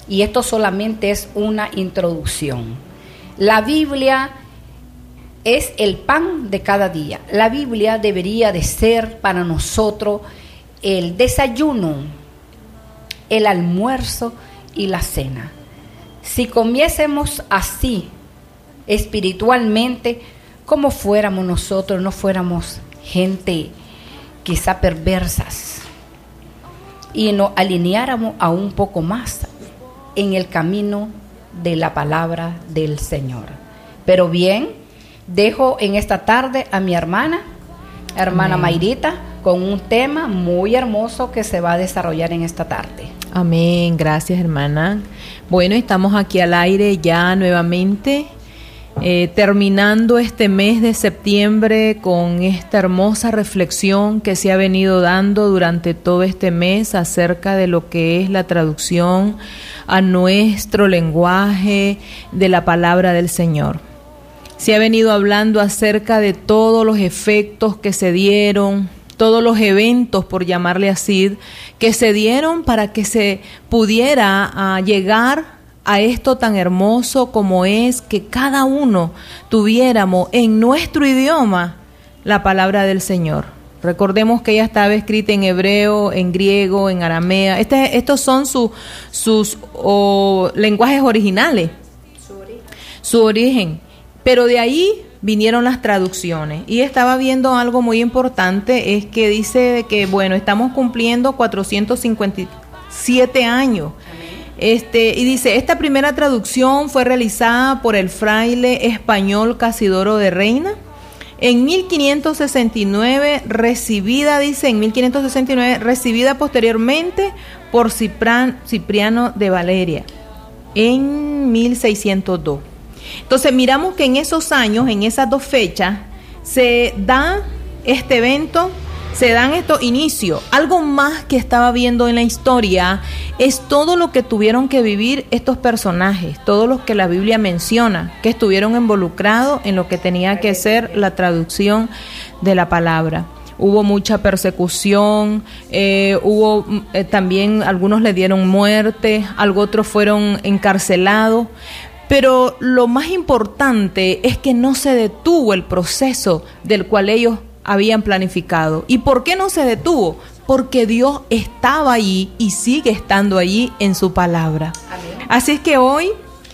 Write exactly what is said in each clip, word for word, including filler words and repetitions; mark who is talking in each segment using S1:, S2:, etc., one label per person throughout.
S1: y esto solamente es una introducción. La Biblia es el pan de cada día. La Biblia debería de ser para nosotros el desayuno, el almuerzo y la cena. Si comiésemos así espiritualmente, como fuéramos nosotros, no fuéramos gente quizá perversas, y nos alineáramos a un poco más en el camino de la palabra del Señor. Pero bien, dejo en esta tarde a mi hermana, hermana Amén. Mayrita, con un tema muy hermoso que se va a desarrollar en esta tarde.
S2: Amén, gracias hermana. Bueno, estamos aquí al aire ya nuevamente, eh, terminando este mes de septiembre con esta hermosa reflexión que se ha venido dando durante todo este mes acerca de lo que es la traducción a nuestro lenguaje de la palabra del Señor. Se ha venido hablando acerca de todos los efectos que se dieron, todos los eventos, por llamarle así, que se dieron para que se pudiera uh, llegar a esto tan hermoso como es que cada uno tuviéramos en nuestro idioma la palabra del Señor. Recordemos que ella estaba escrita en hebreo, en griego, en aramea. Este, estos son su, sus oh, lenguajes originales, su origen. su origen. Pero de ahí vinieron las traducciones. Y estaba viendo algo muy importante, es que dice que, bueno, estamos cumpliendo cuatrocientos cincuenta y siete años. Este, y dice, esta primera traducción fue realizada por el fraile español Casidoro de Reina en mil quinientos sesenta y nueve, recibida, dice, en mil quinientos sesenta y nueve, recibida posteriormente por Cipran, Cipriano de Valeria en mil seiscientos dos. Entonces miramos que en esos años, en esas dos fechas, se da este evento, se dan estos inicios. Algo más que estaba viendo en la historia es todo lo que tuvieron que vivir estos personajes, todos los que la Biblia menciona, que estuvieron involucrados en lo que tenía que ser la traducción de la palabra. Hubo mucha persecución, eh, hubo eh, también algunos le dieron muerte, algunos otros fueron encarcelados. Pero lo más importante es que no se detuvo el proceso del cual ellos habían planificado. ¿Y por qué no se detuvo? Porque Dios estaba allí y sigue estando allí en su palabra. Amén. Así es que hoy,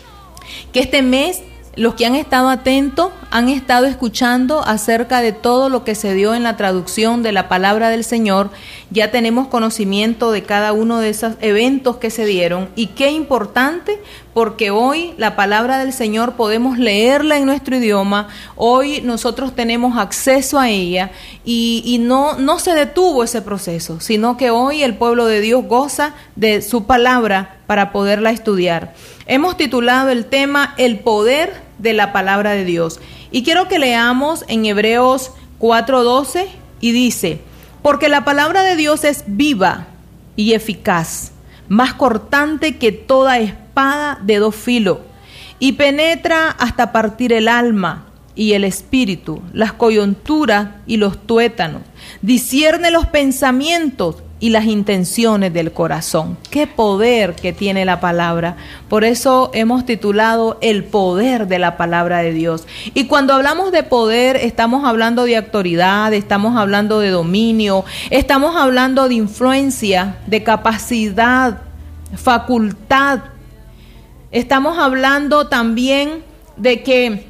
S2: que este mes, los que han estado atentos han estado escuchando acerca de todo lo que se dio en la traducción de la palabra del Señor. Ya tenemos conocimiento de cada uno de esos eventos que se dieron. Y qué importante, porque hoy la palabra del Señor podemos leerla en nuestro idioma. Hoy nosotros tenemos acceso a ella y, y no, no se detuvo ese proceso, sino que hoy el pueblo de Dios goza de su palabra para poderla estudiar. Hemos titulado el tema El poder de la palabra de Dios. Y quiero que leamos en Hebreos cuatro doce y dice: porque la palabra de Dios es viva y eficaz, más cortante que toda espada de dos filos, y penetra hasta partir el alma y el espíritu, las coyunturas y los tuétanos, discierne los pensamientos y las intenciones del corazón. Qué poder que tiene la palabra. Por eso hemos titulado El poder de la palabra de Dios. Y cuando hablamos de poder, estamos hablando de autoridad, estamos hablando de dominio, estamos hablando de influencia, de capacidad, facultad. Estamos hablando también de que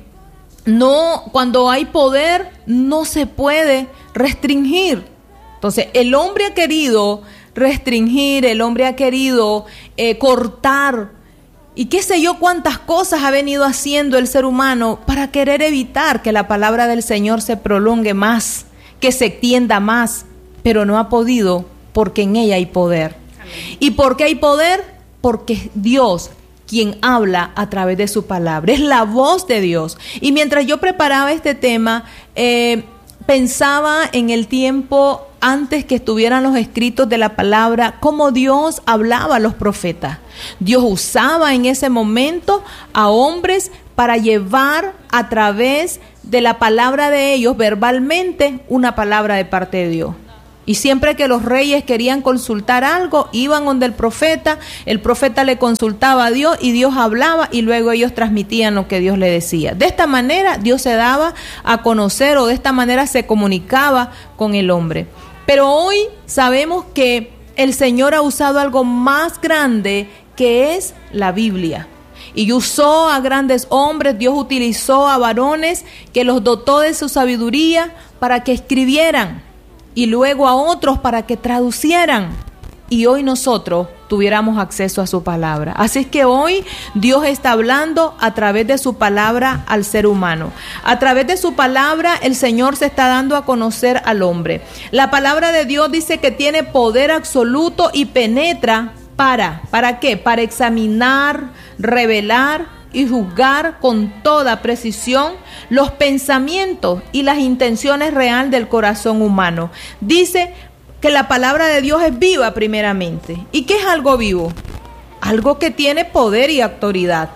S2: no, cuando hay poder, no se puede restringir. Entonces, el hombre ha querido restringir, el hombre ha querido eh, cortar, y qué sé yo cuántas cosas ha venido haciendo el ser humano para querer evitar que la palabra del Señor se prolongue más, que se extienda más, pero no ha podido porque en ella hay poder. Amén. ¿Y por qué hay poder? Porque es Dios quien habla a través de su palabra, es la voz de Dios. Y mientras yo preparaba este tema, eh, pensaba en el tiempo antes que estuvieran los escritos de la palabra, cómo Dios hablaba a los profetas. Dios usaba en ese momento a hombres para llevar a través de la palabra de ellos verbalmente una palabra de parte de Dios. Y siempre que los reyes querían consultar algo, iban donde el profeta, el profeta le consultaba a Dios y Dios hablaba y luego ellos transmitían lo que Dios le decía. De esta manera Dios se daba a conocer o de esta manera se comunicaba con el hombre. Pero hoy sabemos que el Señor ha usado algo más grande que es la Biblia. Y usó a grandes hombres, Dios utilizó a varones que los dotó de su sabiduría para que escribieran. Y luego a otros para que traducieran. Y hoy nosotros tuviéramos acceso a su palabra. Así es que hoy Dios está hablando a través de su palabra al ser humano. A través de su palabra el Señor se está dando a conocer al hombre. La palabra de Dios dice que tiene poder absoluto y penetra para, ¿para qué? Para examinar, revelar y juzgar con toda precisión los pensamientos y las intenciones reales del corazón humano. Dice que la palabra de Dios es viva primeramente. ¿Y qué es algo vivo? Algo que tiene poder y autoridad.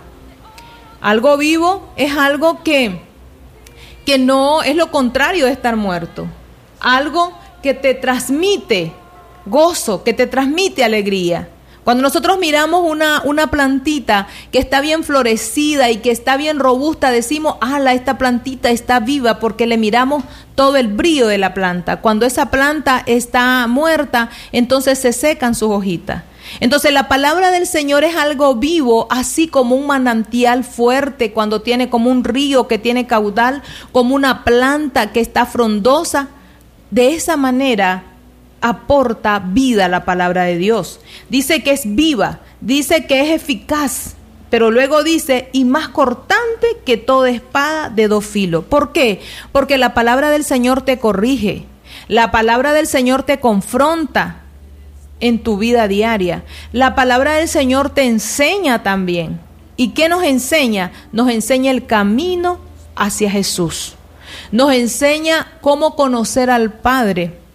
S2: Algo vivo es algo que, que no es lo contrario de estar muerto. Algo que te transmite gozo, que te transmite alegría. Cuando nosotros miramos una, una plantita que está bien florecida y que está bien robusta, decimos, ¡ala, esta plantita está viva! Porque le miramos todo el brillo de la planta. Cuando esa planta está muerta, entonces se secan sus hojitas. Entonces la palabra del Señor es algo vivo, así como un manantial fuerte, cuando tiene como un río que tiene caudal, como una planta que está frondosa. De esa manera aporta vida a la palabra de Dios. Dice que es viva, dice que es eficaz, pero luego dice, y más cortante que toda espada de dos filos. ¿Por qué? Porque la palabra del Señor te corrige, la palabra del Señor te confronta en tu vida diaria, la palabra del Señor te enseña también. ¿Y qué nos enseña? Nos enseña el camino hacia Jesús, nos enseña cómo conocer al Padre.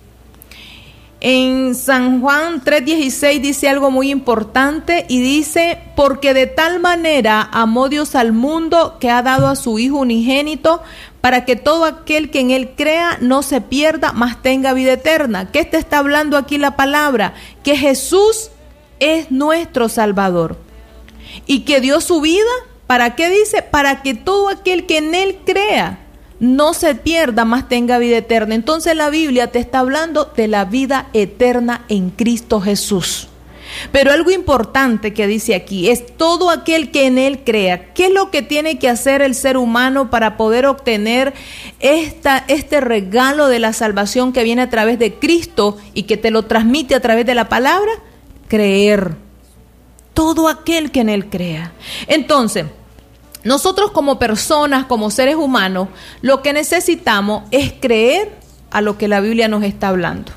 S2: En San Juan tres dieciséis dice algo muy importante y dice, porque de tal manera amó Dios al mundo que ha dado a su Hijo unigénito para que todo aquel que en Él crea no se pierda, mas tenga vida eterna. ¿Qué te está hablando aquí la palabra? Que Jesús es nuestro Salvador y que dio su vida, ¿para qué dice? Para que todo aquel que en Él crea no se pierda, más tenga vida eterna. Entonces la Biblia te está hablando de la vida eterna en Cristo Jesús. Pero algo importante que dice aquí es todo aquel que en Él crea. ¿Qué es lo que tiene que hacer el ser humano para poder obtener esta, este regalo de la salvación que viene a través de Cristo y que te lo transmite a través de la palabra? Creer. Todo aquel que en Él crea. Entonces, nosotros como personas, como seres humanos, lo que necesitamos es creer a lo que la Biblia nos está hablando.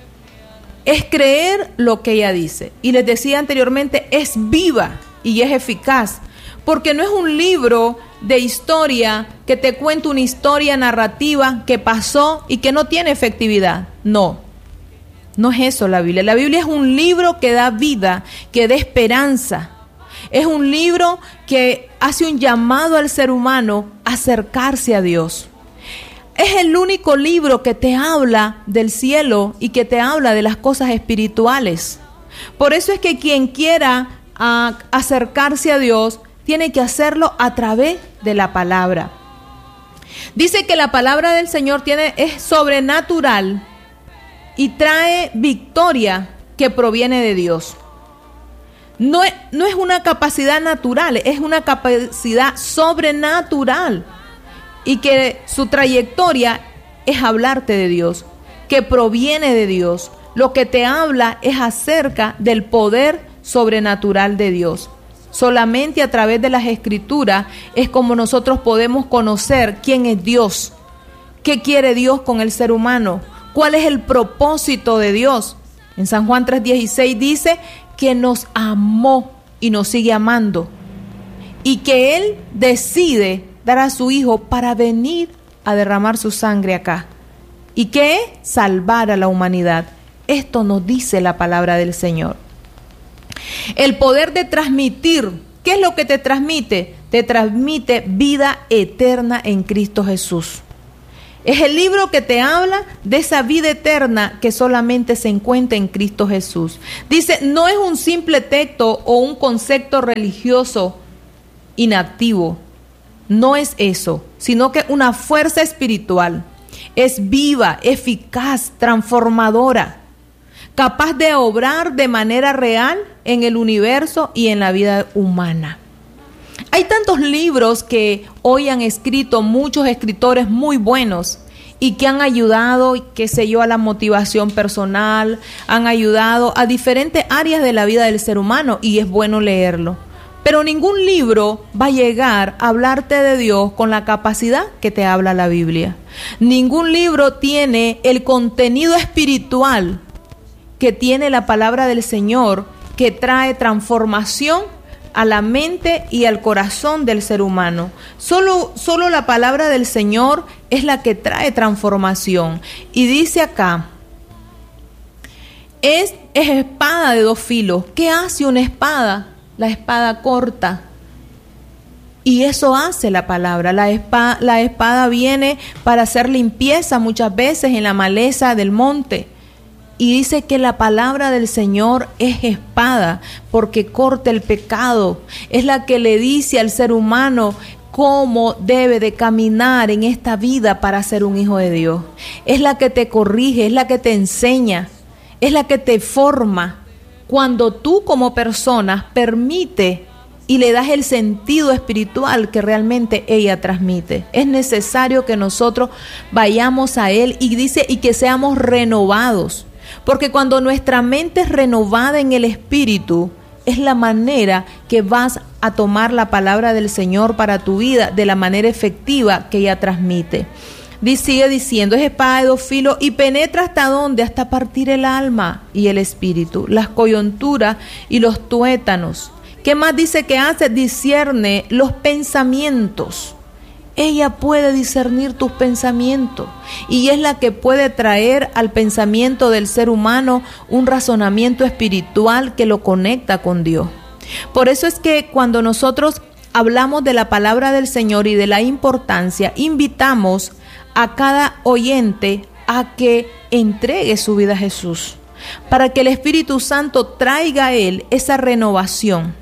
S2: Es creer lo que ella dice. Y les decía anteriormente, es viva y es eficaz. Porque no es un libro de historia que te cuenta una historia narrativa que pasó y que no tiene efectividad. No, no es eso la Biblia. La Biblia es un libro que da vida, que da esperanza. Es un libro que hace un llamado al ser humano a acercarse a Dios. Es el único libro que te habla del cielo y que te habla de las cosas espirituales. Por eso es que quien quiera uh, acercarse a Dios tiene que hacerlo a través de la palabra. Dice que la palabra del Señor tiene, es sobrenatural y trae victoria que proviene de Dios. No es, no es una capacidad natural, es una capacidad sobrenatural y que su trayectoria es hablarte de Dios, que proviene de Dios. Lo que te habla es acerca del poder sobrenatural de Dios. Solamente a través de las Escrituras es como nosotros podemos conocer quién es Dios, qué quiere Dios con el ser humano, cuál es el propósito de Dios. En San Juan tres dieciséis dice que nos amó y nos sigue amando y que Él decide dar a su Hijo para venir a derramar su sangre acá y que es salvar a la humanidad. Esto nos dice la palabra del Señor. El poder de transmitir, ¿qué es lo que te transmite? Te transmite vida eterna en Cristo Jesús. Es el libro que te habla de esa vida eterna que solamente se encuentra en Cristo Jesús. Dice, no es un simple texto o un concepto religioso inactivo. No es eso, sino que una fuerza espiritual. Es viva, eficaz, transformadora, capaz de obrar de manera real en el universo y en la vida humana. Hay tantos libros que hoy han escrito muchos escritores muy buenos y que han ayudado, qué sé yo, a la motivación personal, han ayudado a diferentes áreas de la vida del ser humano y es bueno leerlo. Pero ningún libro va a llegar a hablarte de Dios con la capacidad que te habla la Biblia. Ningún libro tiene el contenido espiritual que tiene la palabra del Señor, que trae transformación a la mente y al corazón del ser humano. Solo, solo la palabra del Señor es la que trae transformación. Y dice acá, es, es espada de dos filos. ¿Qué hace una espada? La espada corta. Y eso hace la palabra. La espada, la espada viene para hacer limpieza muchas veces en la maleza del monte. Y dice que la palabra del Señor es espada porque corta el pecado. Es la que le dice al ser humano cómo debe de caminar en esta vida para ser un hijo de Dios. Es la que te corrige, es la que te enseña, es la que te forma. Cuando tú como persona permite y le das el sentido espiritual que realmente ella transmite. Es necesario que nosotros vayamos a Él y dice y que seamos renovados. Porque cuando nuestra mente es renovada en el Espíritu, es la manera que vas a tomar la palabra del Señor para tu vida de la manera efectiva que ella transmite. Dice, sigue diciendo, es espada de dos filos y penetra hasta dónde, hasta partir el alma y el espíritu, las coyunturas y los tuétanos. ¿Qué más dice que hace? Discierne los pensamientos. Ella puede discernir tus pensamientos y es la que puede traer al pensamiento del ser humano un razonamiento espiritual que lo conecta con Dios. Por eso es que cuando nosotros hablamos de la palabra del Señor y de la importancia, invitamos a cada oyente a que entregue su vida a Jesús, para que el Espíritu Santo traiga a él esa renovación,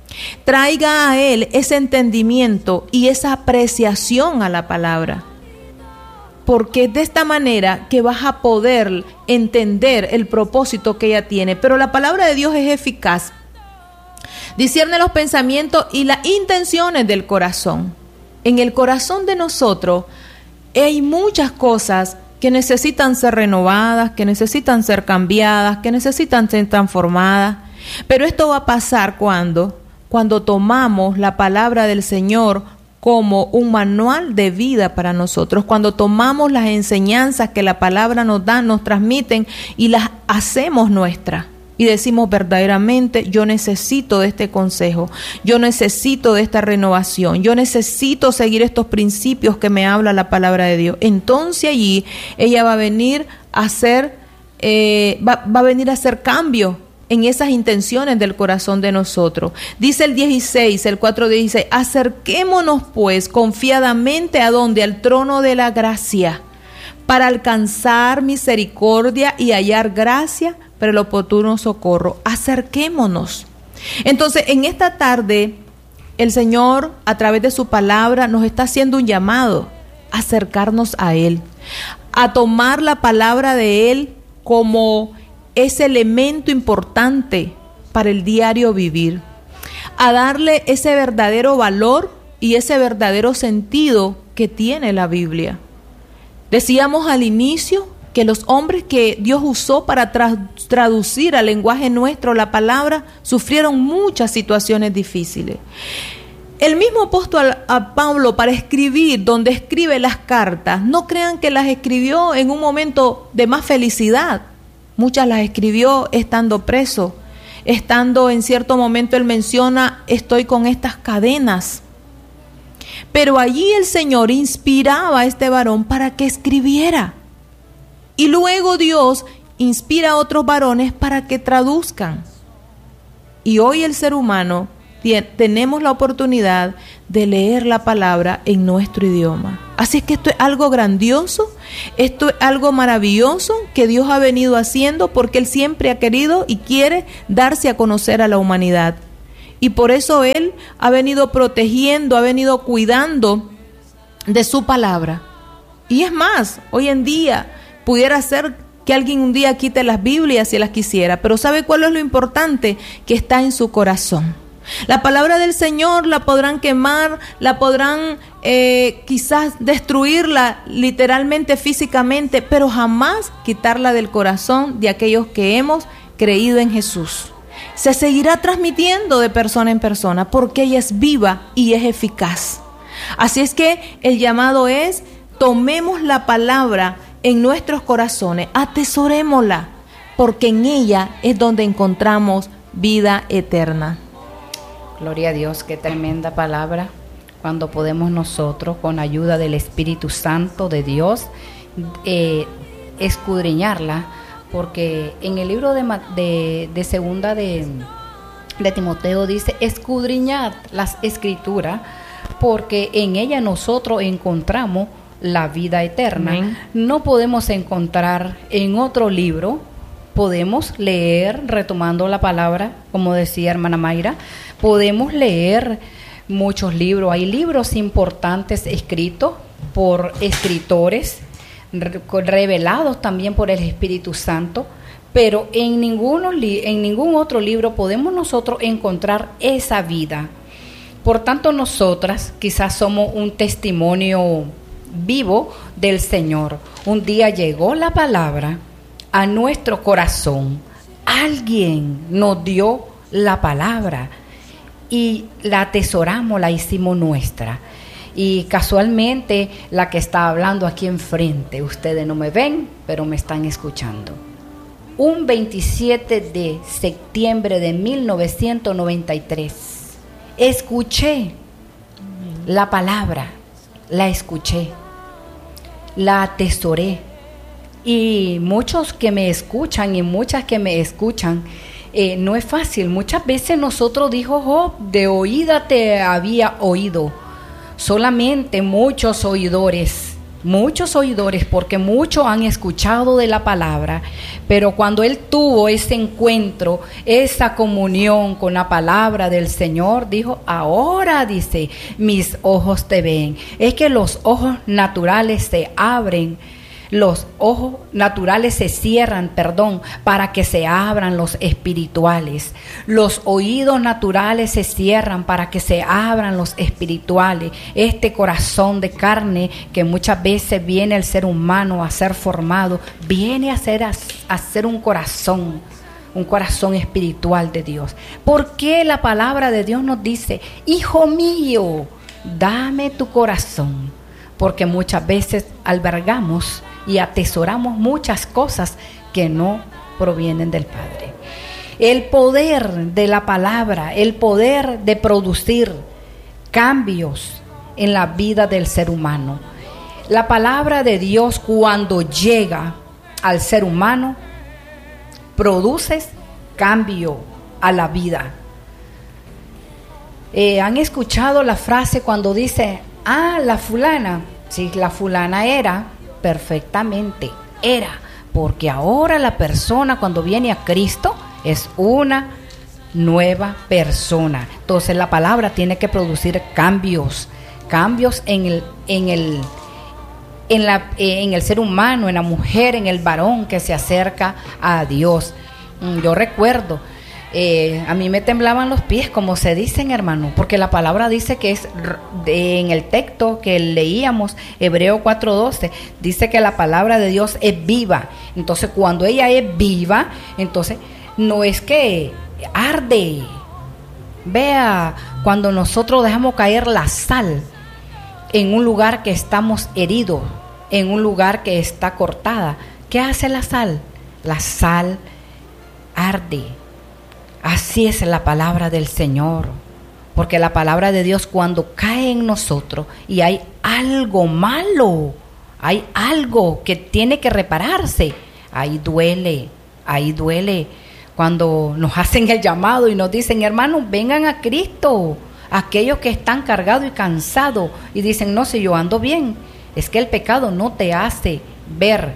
S2: traiga a él ese entendimiento y esa apreciación a la palabra. Porque es de esta manera que vas a poder entender el propósito que ella tiene. Pero la palabra de Dios es eficaz. Discierne los pensamientos y las intenciones del corazón. En el corazón de nosotros hay muchas cosas que necesitan ser renovadas, que necesitan ser cambiadas, que necesitan ser transformadas. Pero esto va a pasar cuando, cuando tomamos la palabra del Señor como un manual de vida para nosotros, cuando tomamos las enseñanzas que la palabra nos da, nos transmiten y las hacemos nuestras. Y decimos verdaderamente, yo necesito de este consejo, yo necesito de esta renovación, yo necesito seguir estos principios que me habla la palabra de Dios. Entonces allí ella va a venir a hacer, eh, va, va a venir a hacer cambio en esas intenciones del corazón de nosotros. Dice el dieciséis, el cuatro dieciséis, acerquémonos pues confiadamente a donde, al trono de la gracia, para alcanzar misericordia y hallar gracia para el oportuno socorro. Acerquémonos. Entonces, en esta tarde, el Señor, a través de su palabra, nos está haciendo un llamado a acercarnos a Él, a tomar la palabra de Él como ese elemento importante para el diario vivir, a darle ese verdadero valor y ese verdadero sentido que tiene la Biblia. Decíamos al inicio que los hombres que Dios usó para tra- traducir al lenguaje nuestro la palabra sufrieron muchas situaciones difíciles. El mismo apóstol a Pablo, para escribir, donde escribe las cartas, no crean que las escribió en un momento de más felicidad. Muchas las escribió estando preso, estando en cierto momento, él menciona, estoy con estas cadenas. Pero allí el Señor inspiraba a este varón para que escribiera. Y luego Dios inspira a otros varones para que traduzcan. Y hoy el ser humano tiene, tenemos la oportunidad de leer la palabra en nuestro idioma. Así es que esto es algo grandioso, esto es algo maravilloso que Dios ha venido haciendo porque Él siempre ha querido y quiere darse a conocer a la humanidad. Y por eso Él ha venido protegiendo, ha venido cuidando de su palabra. Y es más, hoy en día pudiera ser que alguien un día quite las Biblias si las quisiera, pero ¿sabe cuál es lo importante? Que está en su corazón. La palabra del Señor la podrán quemar, la podrán eh, quizás destruirla literalmente, físicamente, pero jamás quitarla del corazón de aquellos que hemos creído en Jesús. Se seguirá transmitiendo de persona en persona porque ella es viva y es eficaz. Así es que el llamado es: tomemos la palabra en nuestros corazones, atesorémosla, porque en ella es donde encontramos vida eterna.
S1: Gloria a Dios, qué tremenda palabra, cuando podemos nosotros, con ayuda del Espíritu Santo de Dios, eh, escudriñarla, porque en el libro de, de, de segunda de, de Timoteo dice: escudriñad las Escrituras, porque en ella nosotros encontramos la vida eterna. Amén. No podemos encontrar en otro libro. Podemos leer, retomando la palabra, como decía hermana Mayra, podemos leer muchos libros. Hay libros importantes escritos por escritores, revelados también por el Espíritu Santo, pero en, ninguno, en ningún otro libro podemos nosotros encontrar esa vida. Por tanto, nosotras quizás somos un testimonio vivo del Señor. Un día llegó la palabra a nuestro corazón, alguien nos dio la palabra y la atesoramos, la hicimos nuestra. Y casualmente la que está hablando aquí enfrente, ustedes no me ven, pero me están escuchando. Un veintisiete de septiembre de mil novecientos noventa y tres, escuché la palabra, la escuché, la atesoré. Y muchos que me escuchan y muchas que me escuchan, eh, no es fácil. Muchas veces nosotros, dijo Job, de oída te había oído. Solamente muchos oidores, muchos oidores, porque muchos han escuchado de la palabra, pero cuando él tuvo ese encuentro, esa comunión con la palabra del Señor, dijo: ahora, dice, mis ojos te ven. Es que los ojos naturales se abren. Los ojos naturales se cierran, perdón, para que se abran los espirituales. Los oídos naturales se cierran para que se abran los espirituales. Este corazón de carne que muchas veces viene el ser humano a ser formado, viene a ser, a, a ser un corazón, un corazón espiritual de Dios. ¿Por qué la palabra de Dios nos dice: hijo mío, dame tu corazón? Porque muchas veces albergamos y atesoramos muchas cosas que no provienen del Padre. El poder de la palabra, el poder de producir cambios en la vida del ser humano. La palabra de Dios, cuando llega al ser humano, produce cambio a la vida. Eh, ¿Han escuchado la frase cuando dice: ah, la fulana? Sí, la fulana era... perfectamente, era, porque ahora la persona cuando viene a Cristo es una nueva persona. Entonces la palabra tiene que producir cambios, cambios en el, en el, en la, en el ser humano, en la mujer, en el varón que se acerca a Dios. Yo recuerdo, eh, a mí me temblaban los pies, como se dicen, hermano, porque la palabra dice que es, de, en el texto que leíamos, Hebreo cuatro doce, dice que la palabra de Dios es viva. Entonces, cuando ella es viva, entonces no es que arde. Vea, cuando nosotros dejamos caer la sal en un lugar que estamos heridos, en un lugar que está cortada, ¿qué hace la sal? La sal arde. Así es la palabra del Señor, porque la palabra de Dios, cuando cae en nosotros y hay algo malo, hay algo que tiene que repararse, ahí duele, ahí duele. Cuando nos hacen el llamado y nos dicen: hermanos, vengan a Cristo, aquellos que están cargados y cansados, y dicen: no, si yo ando bien. Es que el pecado no te hace ver,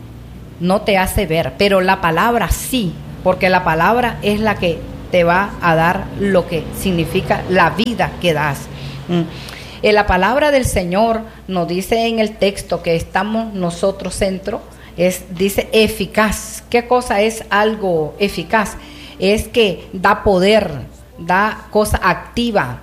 S1: no te hace ver, pero la palabra sí, porque la palabra es la que te va a dar lo que significa la vida que das. Mm. En la palabra del Señor nos dice en el texto que estamos nosotros centro, es, dice eficaz. ¿Qué cosa es algo eficaz? Es que da poder, da cosa activa,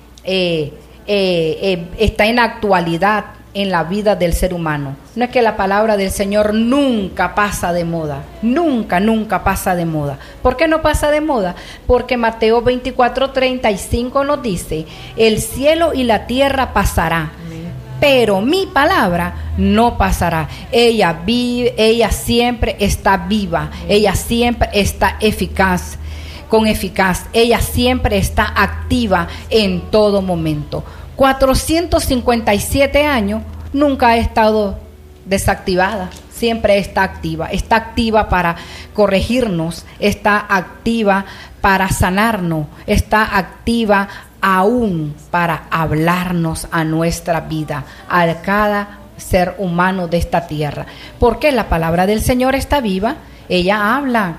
S1: eh, eh, eh, está en la actualidad en la vida del ser humano. No es que la palabra del Señor nunca pasa de moda, nunca, nunca pasa de moda. ¿Por qué no pasa de moda? Porque Mateo veinticuatro treinta y cinco nos dice, el cielo y la tierra pasará, pero mi palabra no pasará. Ella vive, ella siempre está viva, ella siempre está eficaz, con eficaz, ella siempre está activa en todo momento. cuatrocientos cincuenta y siete años, nunca ha estado desactivada, siempre está activa, está activa para corregirnos, está activa para sanarnos, está activa aún para hablarnos a nuestra vida, a cada ser humano de esta tierra, porque la palabra del Señor está viva, ella habla.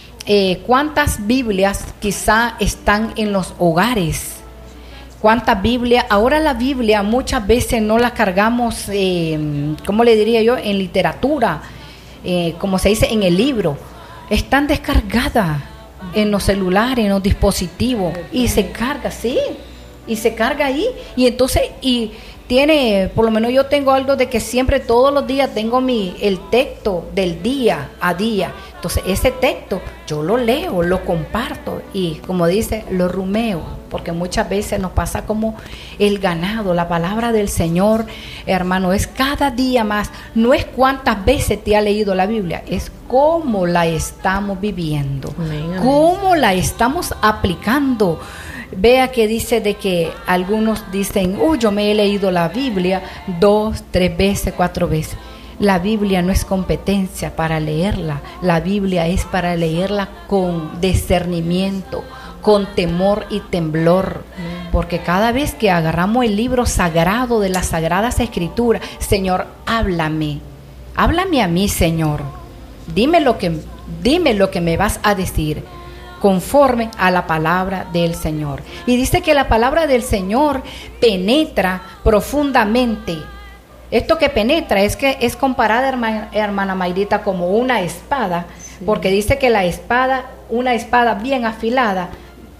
S1: Eh, ¿Cuántas Biblias quizá están en los hogares? ¿Cuántas Biblias? Ahora la Biblia muchas veces no la cargamos, eh, ¿cómo le diría yo? En literatura, eh, como se dice en el libro. Están descargadas en los celulares, en los dispositivos, y se carga, sí, y se carga ahí. Y entonces, y tiene, por lo menos yo tengo algo de que siempre todos los días tengo mi el texto del día a día. Entonces ese texto yo lo leo, lo comparto y como dice, lo rumeo, porque muchas veces nos pasa como el ganado. La palabra del Señor, hermano, es cada día más. No es cuántas veces te ha leído la Biblia, es cómo la estamos viviendo, amén, amén. Cómo la estamos aplicando. Vea que dice de que algunos dicen, uy, yo me he leído la Biblia dos, tres veces, cuatro veces. La Biblia no es competencia para leerla. La Biblia es para leerla con discernimiento, con temor y temblor. Porque cada vez que agarramos el libro sagrado de las Sagradas Escrituras, Señor, háblame. Háblame a mí, Señor. Dime lo que, dime lo que me vas a decir, conforme a la palabra del Señor. Y dice que la palabra del Señor penetra profundamente. Esto que penetra es que es comparada, hermana, hermana Mayrita, como una espada, sí. Porque dice que la espada, una espada bien afilada,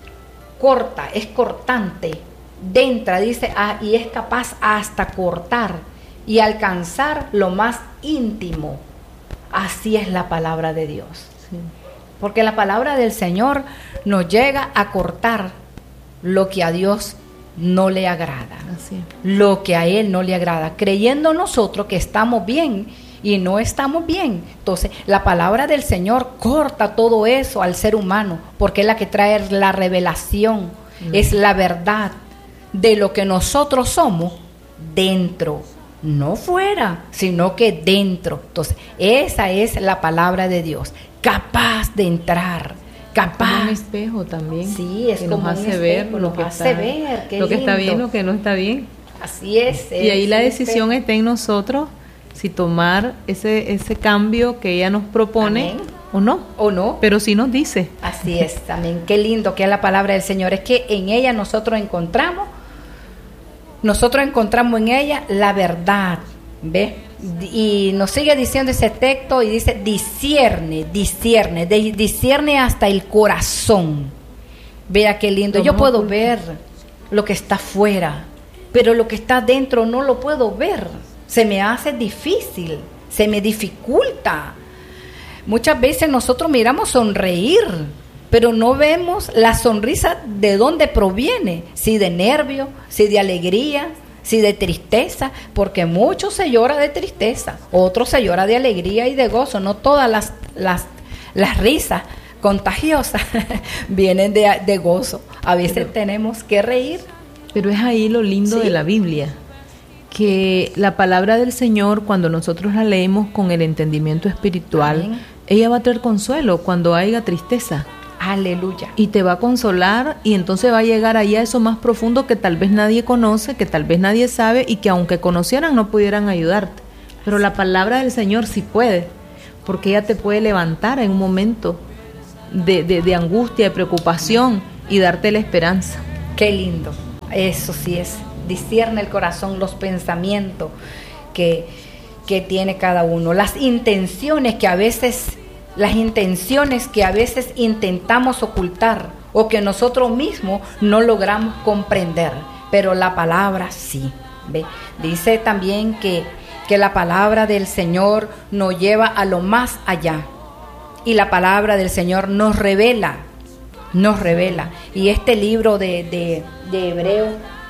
S1: corta, es cortante, entra, dice, ah, y es capaz hasta cortar y alcanzar lo más íntimo. Así es la palabra de Dios. Sí. Porque la palabra del Señor nos llega a cortar lo que a Dios no le agrada, así. Lo que a Él no le agrada, creyendo nosotros que estamos bien y no estamos bien. Entonces la palabra del Señor corta todo eso al ser humano, porque es la que trae la revelación, mm. es la verdad de lo que nosotros somos dentro, no fuera, sino que dentro. Entonces esa es la palabra de Dios, capaz de entrar, capaz.
S2: Es como un espejo también.
S1: Sí, es
S2: que
S1: como
S2: nos hace
S1: espejo,
S2: ver
S1: nos
S2: lo que
S1: hace
S2: está,
S1: ver, qué
S2: lo que está
S1: lindo.
S2: bien, lo que no está bien.
S1: Así es.
S2: Y ahí
S1: es
S2: la decisión está en nosotros, si tomar ese ese cambio que ella nos propone, amén, o no.
S1: O no.
S2: Pero sí nos dice.
S1: Así es, amén. Qué lindo que es la palabra del Señor. Es que en ella nosotros encontramos, nosotros encontramos en ella la verdad. ¿Ves? Y nos sigue diciendo ese texto y dice, discierne, discierne, de, discierne hasta el corazón. Vea qué lindo. Yo puedo ver lo que está afuera, pero lo que está dentro no lo puedo ver. Se me hace difícil, se me dificulta. Muchas veces nosotros miramos sonreír, pero no vemos la sonrisa de dónde proviene, si de nervio, si de alegría, si de tristeza, porque mucho se llora de tristeza, otro se llora de alegría y de gozo. No todas las, las, las risas contagiosas vienen de, de gozo. A veces pero, tenemos que reír.
S2: Pero es ahí lo lindo, sí, de la Biblia, que la palabra del Señor, cuando nosotros la leemos con el entendimiento espiritual, amén, ella va a traer consuelo cuando haya tristeza.
S1: Aleluya.
S2: Y te va a consolar, y entonces va a llegar ahí a eso más profundo que tal vez nadie conoce, que tal vez nadie sabe, y que aunque conocieran no pudieran ayudarte. Pero la palabra del Señor sí puede, porque ella te puede levantar en un momento de, de, de angustia, de preocupación, y darte la esperanza.
S1: Qué lindo. Eso sí es. Discierne el corazón, los pensamientos que, que tiene cada uno, las intenciones que a veces, las intenciones que a veces intentamos ocultar o que nosotros mismos no logramos comprender, pero la palabra sí. ¿Ve? Dice también que, que la palabra del Señor nos lleva a lo más allá, y la palabra del Señor nos revela, nos revela. Y este libro de, de, de Hebreo,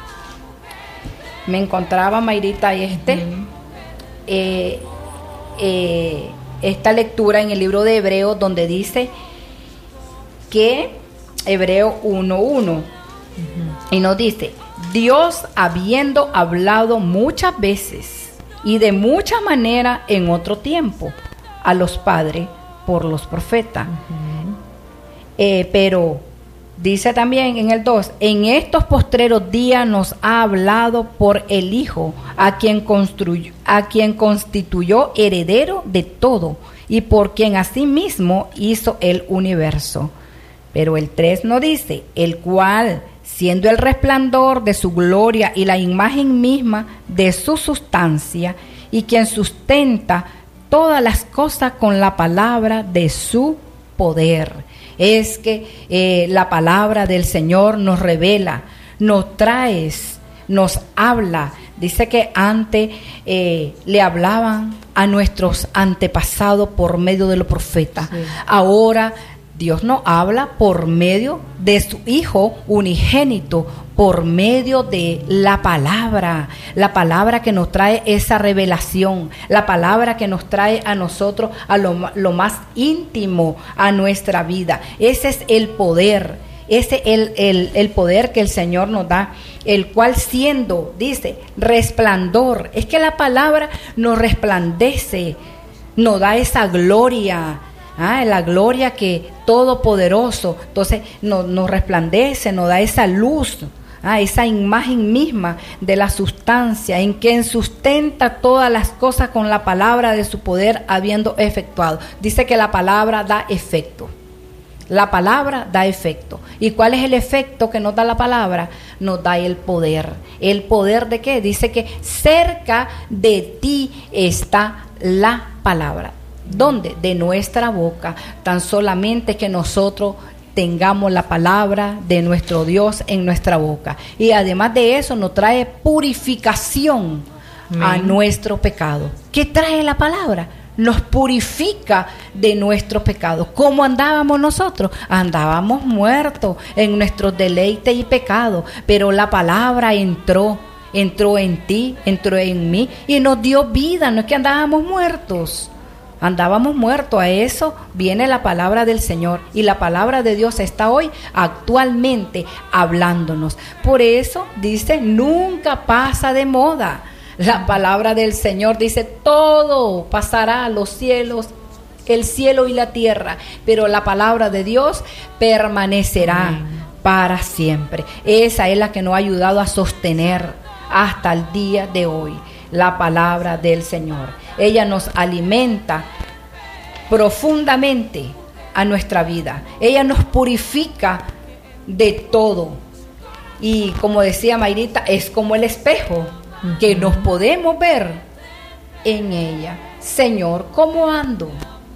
S1: me encontraba, Mayrita, este, uh-huh. eh, eh, esta lectura en el libro de Hebreo, donde dice que Hebreo uno uno, uh-huh. y nos dice: Dios, habiendo hablado muchas veces y de mucha manera en otro tiempo a los padres por los profetas, uh-huh. eh, pero dice también en el dos: en estos postreros días nos ha hablado por el Hijo, a quien construyó, a quien constituyó heredero de todo, y por quien asimismo hizo el universo. Pero el tres nos dice: el cual, siendo el resplandor de su gloria y la imagen misma de su sustancia, y quien sustenta todas las cosas con la palabra de su poder. Es que eh, la palabra del Señor nos revela, nos trae, nos habla. Dice que antes eh, le hablaban a nuestros antepasados por medio de los profetas. Sí. Ahora Dios nos habla por medio de su Hijo unigénito, por medio de la palabra, la palabra que nos trae esa revelación, la palabra que nos trae a nosotros a lo, lo más íntimo a nuestra vida. Ese es el poder, ese es el, el, el poder que el Señor nos da, el cual siendo, dice, resplandor. Es que la palabra nos resplandece, nos da esa gloria. Ah, la gloria que todopoderoso, entonces nos, nos resplandece, nos da esa luz, ah, esa imagen misma de la sustancia, en quien sustenta todas las cosas con la palabra de su poder, habiendo efectuado. Dice que la palabra da efecto. La palabra da efecto. ¿Y cuál es el efecto que nos da la palabra? Nos da el poder. ¿El poder de qué? Dice que cerca de ti está la palabra. ¿Dónde? De nuestra boca. Tan solamente que nosotros tengamos la palabra de nuestro Dios en nuestra boca. Y además de eso nos trae purificación Amén. A nuestro pecado. ¿Qué trae la palabra? Nos purifica de nuestros pecados. ¿Cómo andábamos nosotros? Andábamos muertos en nuestros deleites y pecados, pero la palabra entró, entró en ti, entró en mí y nos dio vida. No es que andábamos muertos. Andábamos muertos. A eso viene la palabra del Señor, y la palabra de Dios está hoy actualmente hablándonos. Por eso dice, nunca pasa de moda. La palabra del Señor dice, todo pasará, los cielos, el cielo y la tierra, pero la palabra de Dios permanecerá Amén. Para siempre. Esa es la que nos ha ayudado a sostener hasta el día de hoy, la palabra del Señor. Ella nos alimenta profundamente a nuestra vida. Ella nos purifica de todo. Y como decía Mayrita, es como el espejo, uh-huh. que nos podemos ver en ella. Señor, ¿cómo ando?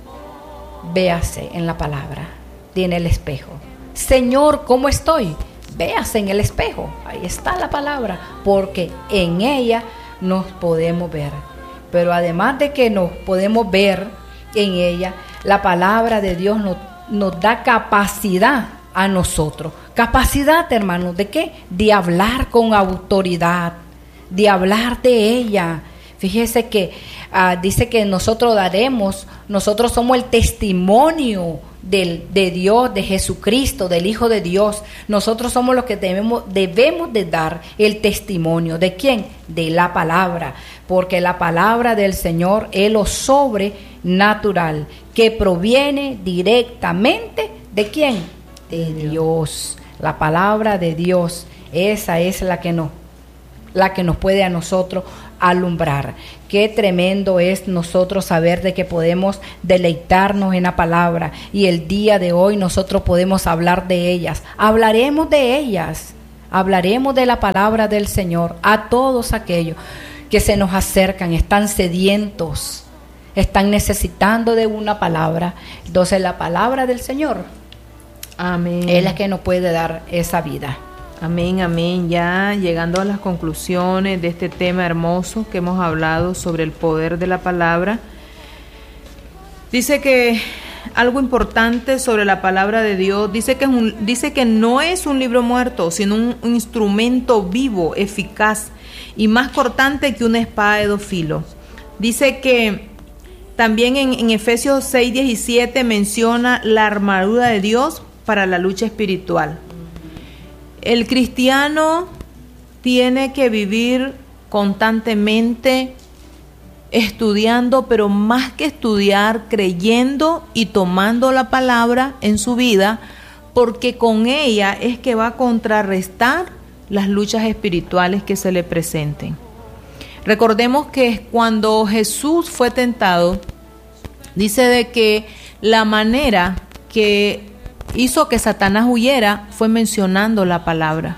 S1: Véase en la palabra, tiene el espejo. Señor, ¿cómo estoy? Véase en el espejo. Ahí está la palabra, porque en ella nos podemos ver. Pero además de que nos podemos ver en ella, la palabra de Dios nos, nos da capacidad a nosotros. Capacidad, hermanos, ¿de qué? De hablar con autoridad, de hablar de ella. Fíjese que uh, dice que nosotros daremos, nosotros somos el testimonio del, de Dios, de Jesucristo, del Hijo de Dios. Nosotros somos los que debemos, debemos de dar el testimonio. ¿De quién? De la palabra. Porque la palabra del Señor es lo sobrenatural, que proviene directamente ¿de quién? de Dios. La palabra de Dios, esa es la que nos, la que nos puede a nosotros alumbrar. Qué tremendo es nosotros saber de que podemos deleitarnos en la palabra, y el día de hoy nosotros podemos hablar de ellas. Hablaremos de ellas, hablaremos de la palabra del Señor a todos aquellos que se nos acercan, están sedientos, están necesitando de una palabra. Entonces la palabra del Señor,
S2: amén,
S1: es la que nos puede dar esa vida.
S2: Amén, amén. Ya llegando a las conclusiones de este tema hermoso que hemos hablado sobre el poder de la palabra. Dice que algo importante sobre la palabra de Dios, dice que, es un, dice que no es un libro muerto, sino un, un instrumento vivo, eficaz y más cortante que una espada de dos filos. Dice que también en, en Efesios seis diecisiete menciona la armadura de Dios para la lucha espiritual. El cristiano tiene que vivir constantemente estudiando, pero más que estudiar, creyendo y tomando la palabra en su vida, porque con ella es que va a contrarrestar las luchas espirituales que se le presenten. Recordemos que cuando Jesús fue tentado, dice de que la manera que hizo que Satanás huyera fue mencionando la palabra.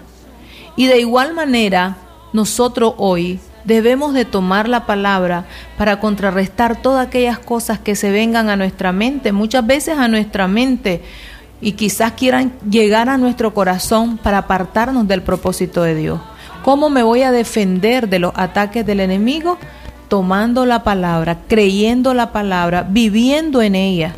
S2: Y de igual manera, nosotros hoy debemos de tomar la palabra para contrarrestar todas aquellas cosas que se vengan a nuestra mente, muchas veces a nuestra mente, y quizás quieran llegar a nuestro corazón para apartarnos del propósito de Dios. ¿Cómo me voy a defender de los ataques del enemigo? Tomando la palabra, creyendo la palabra, viviendo en ella.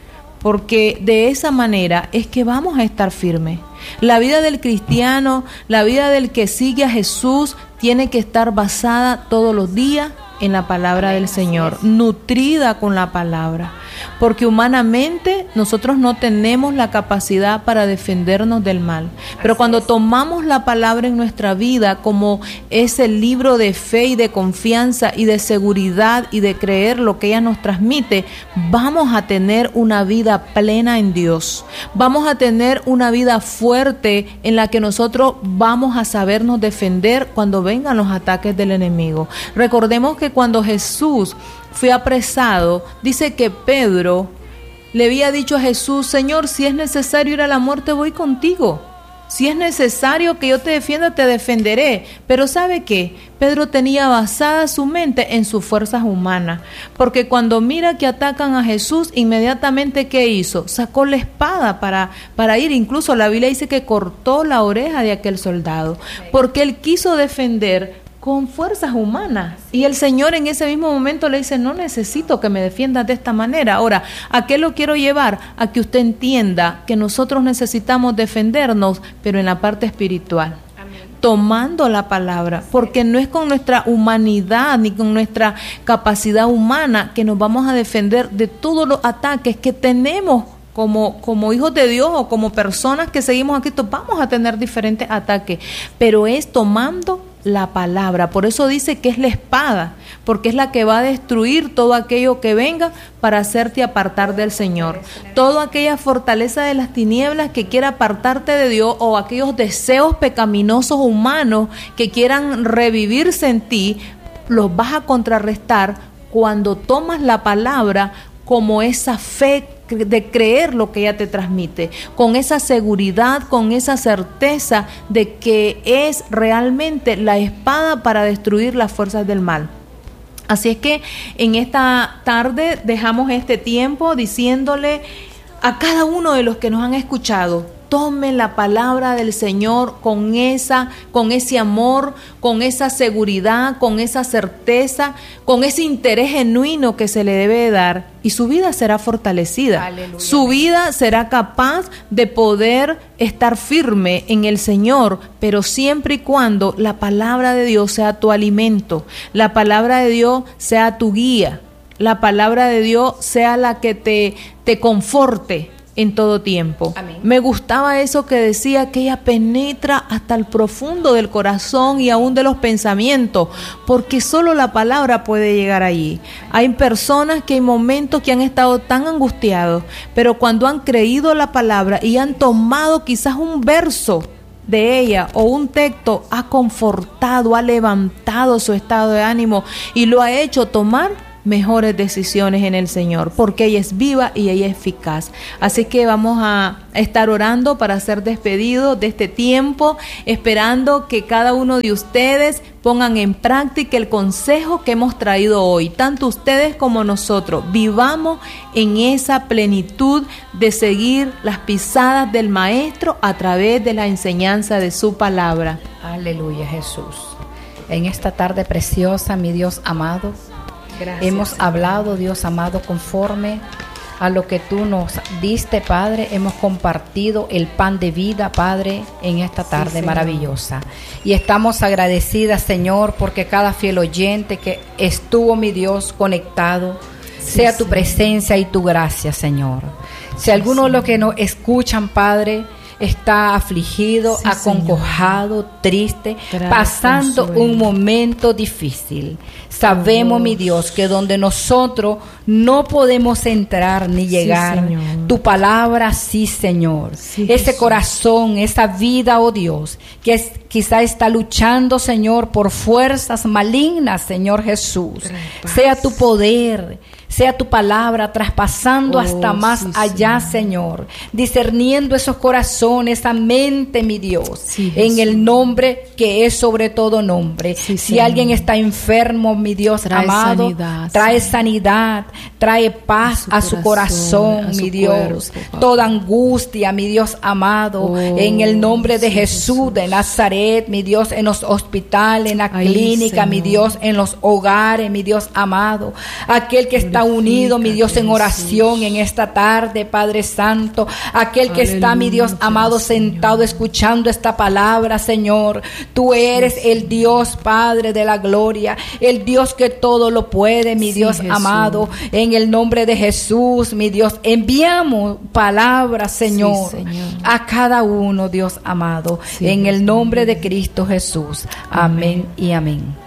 S2: Porque de esa manera es que vamos a estar firmes. La vida del cristiano, la vida del que sigue a Jesús, tiene que estar basada todos los días en la palabra del Señor, nutrida con la palabra. Porque humanamente nosotros no tenemos la capacidad para defendernos del mal. Pero cuando tomamos la palabra en nuestra vida como ese libro de fe y de confianza y de seguridad y de creer lo que ella nos transmite, vamos a tener una vida plena en Dios. Vamos a tener una vida fuerte en la que nosotros vamos a sabernos defender cuando vengan los ataques del enemigo. Recordemos que cuando Jesús fue apresado, dice que Pedro le había dicho a Jesús: Señor, si es necesario ir a la muerte, voy contigo. Si es necesario que yo te defienda, te defenderé. Pero ¿sabe qué? Pedro tenía basada su mente en sus fuerzas humanas. Porque cuando mira que atacan a Jesús, inmediatamente ¿qué hizo? Sacó la espada para, para ir. Incluso la Biblia dice que cortó la oreja de aquel soldado. Porque él quiso defender con fuerzas humanas. Y el Señor en ese mismo momento le dice: no necesito que me defiendas de esta manera. Ahora, ¿a qué lo quiero llevar? A que usted entienda que nosotros necesitamos defendernos, pero en la parte espiritual. Amén. Tomando la palabra, porque no es con nuestra humanidad ni con nuestra capacidad humana que nos vamos a defender de todos los ataques que tenemos. Como, como hijos de Dios o como personas que seguimos a Cristo, vamos a tener diferentes ataques, pero es tomando la palabra. Por eso dice que es la espada, porque es la que va a destruir todo aquello que venga para hacerte apartar del Señor. Toda aquella fortaleza de las tinieblas que quiera apartarte de Dios, o aquellos deseos pecaminosos humanos que quieran revivirse en ti, los vas a contrarrestar cuando tomas la palabra como esa fe de creer lo que ella te transmite, con esa seguridad, con esa certeza de que es realmente la espada para destruir las fuerzas del mal. Así es que en esta tarde dejamos este tiempo diciéndole a cada uno de los que nos han escuchado: tomen la palabra del Señor con esa, con ese amor, con esa seguridad, con esa certeza, con ese interés genuino que se le debe dar, y su vida será fortalecida. Aleluya. Su vida será capaz de poder estar firme en el Señor, pero siempre y cuando la palabra de Dios sea tu alimento, la palabra de Dios sea tu guía, la palabra de Dios sea la que te, te conforte. en todo tiempo.
S1: Amén.
S2: Me gustaba eso que decía, que ella penetra hasta el profundo del corazón y aún de los pensamientos, porque solo la palabra puede llegar allí. Hay personas que hay momentos que han estado tan angustiados, pero cuando han creído la palabra y han tomado quizás un verso de ella o un texto, ha confortado, ha levantado su estado de ánimo y lo ha hecho tomar mejores decisiones en el Señor, porque ella es viva y ella es eficaz. Así que vamos a estar orando para ser despedidos de este tiempo, esperando que cada uno de ustedes pongan en práctica el consejo que hemos traído hoy, tanto ustedes como nosotros. Vivamos en esa plenitud de seguir las pisadas del Maestro a través de la enseñanza de su palabra.
S1: Aleluya, Jesús. En esta tarde preciosa, mi Dios amado, gracias, hemos Señor. hablado, Dios amado, conforme a lo que tú nos diste, Padre. Hemos compartido el pan de vida, Padre, en esta tarde sí, maravillosa. Y estamos agradecidas, Señor, porque cada fiel oyente que estuvo, mi Dios, conectado, sí, sea tu Señor. presencia y tu gracia, Señor. Si sí, alguno Señor. de los que nos escuchan, Padre, está afligido, sí, acongojado, Señor. triste, Trae pasando consuelo. un momento difícil. Sabemos, Dios. mi Dios, que donde nosotros no podemos entrar ni llegar, sí, tu palabra sí, Señor. Sí, Ese Jesús. corazón, esa vida, oh Dios, que es, quizá está luchando, Señor, por fuerzas malignas, Señor Jesús. Sea tu poder, sea tu palabra traspasando oh, hasta más sí, allá, Señor, discerniendo esos corazones, esa mente, mi Dios, sí, en el nombre que es sobre todo nombre. Sí, si Señor. alguien está enfermo, mi Dios trae amado, sanidad, trae Señor. sanidad, trae paz a su, a su corazón, corazón a mi su Dios. Cuerpo, Toda angustia, mi Dios amado, oh, en el nombre de sí, Jesús, Jesús de Nazaret, mi Dios, en los hospitales, en la Ahí, clínica, Señor. mi Dios, en los hogares, mi Dios amado, aquel que está unido, mi Dios, en oración en esta tarde, Padre Santo, aquel que Aleluya, está, mi Dios amado, sentado Señor. escuchando esta palabra, Señor. Tú eres sí, el Dios, Padre de la gloria, el Dios que todo lo puede, mi sí, Dios Jesús. amado, en el nombre de Jesús, mi Dios, enviamos palabras, Señor, sí, Señor. a cada uno, Dios amado, sí, en el nombre de Cristo Jesús. Amén, amén y amén.